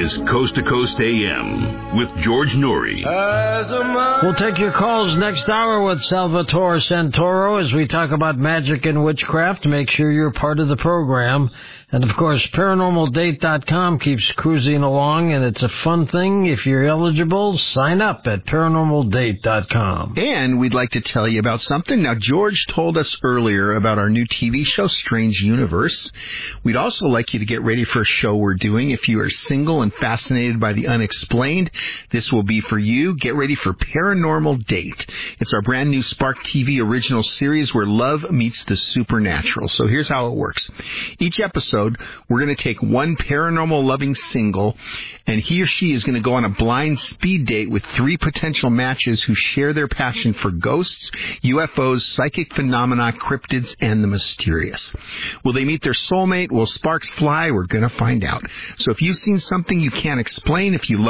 is Coast to Coast AM with George Noory. We'll take your calls next hour with Salvatore Santoro as we talk about magic and witchcraft. Make sure you're part of the program. And, of course, ParanormalDate.com keeps cruising along, and it's a fun thing. If you're eligible, sign up at ParanormalDate.com. And we'd like to tell you about something. Now, George told us earlier about our new TV show, Strange Universe. We'd also like you to get ready for a show we're doing. If you are single and fascinated by the unexplained, this will be for you. Get ready for Paranormal Date. It's our brand new Spark TV original series where love meets the supernatural. So here's how it works. Each episode, we're going to take one paranormal loving single, and he or she is going to go on a blind speed date with 3 potential matches who share their passion for ghosts, UFOs, psychic phenomena, cryptids, and the mysterious. Will they meet their soulmate? Will sparks fly? We're going to find out. So if you've seen something you can't explain, if you love